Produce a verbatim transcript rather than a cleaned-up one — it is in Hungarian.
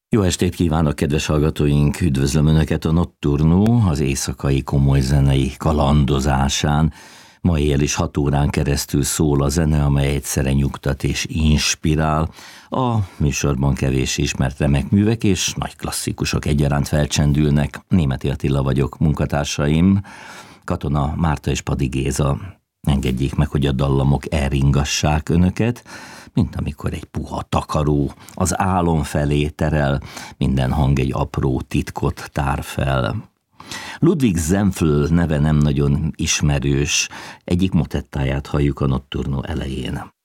Jó estét kívánok, kedves hallgatóink! Üdvözlöm Önöket a Nocturno, az éjszakai komoly zenei kalandozásán. Ma éjjel is hat órán keresztül szól a zene, amely egyszerre nyugtat és inspirál. A műsorban kevés ismert remek művek és nagy klasszikusok egyaránt felcsendülnek. Németi Attila vagyok, munkatársaim Katona Márta és Padi Géza. Engedjék meg, hogy a dallamok elringassák Önöket, mint amikor egy puha takaró az álom felé terel, minden hang egy apró titkot tár fel. Ludwig Senfl neve nem nagyon ismerős, egyik motettáját halljuk a Nocturno elején.